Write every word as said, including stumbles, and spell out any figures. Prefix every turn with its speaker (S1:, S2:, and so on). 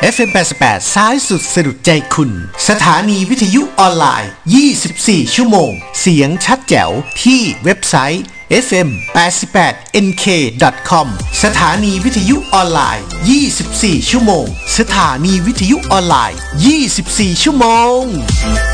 S1: เอฟ เอ็ม แปดสิบแปดซ้ายสุดสะดุดใจคุณสถานีวิทยุออนไลน์ยี่สิบสี่ชั่วโมงเสียงชัดแจ๋วที่เว็บไซต์ เอฟ เอ็ม แปดสิบแปด เอ็น เค ดอท คอม สถานีวิทยุออนไลน์ยี่สิบสี่ชั่วโมงสถานีวิทยุออนไลน์ยี่สิบสี่ชั่วโมง